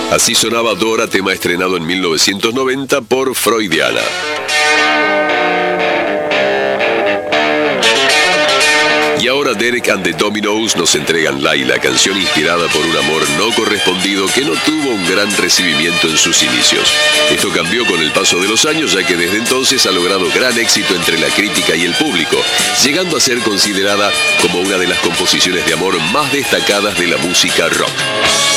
Así sonaba Dora, tema estrenado en 1990 por Freudiana. Y ahora Derek and the Dominos nos entregan Laila, canción inspirada por un amor no correspondido que no tuvo un gran recibimiento en sus inicios. Esto cambió con el paso de los años, ya que desde entonces ha logrado gran éxito entre la crítica y el público, llegando a ser considerada como una de las composiciones de amor más destacadas de la música rock.